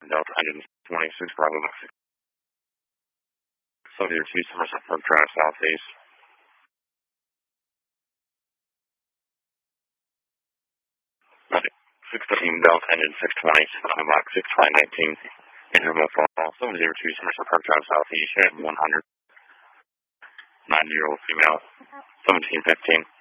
Delta engine 26, Bravo 6. 702 Somerset Park Drive, Southeast. 613 Delta engine 620, Box 62019. Interval fall 702 Somerset Park Drive, Southeast. 100. 9-year-old female. 1715.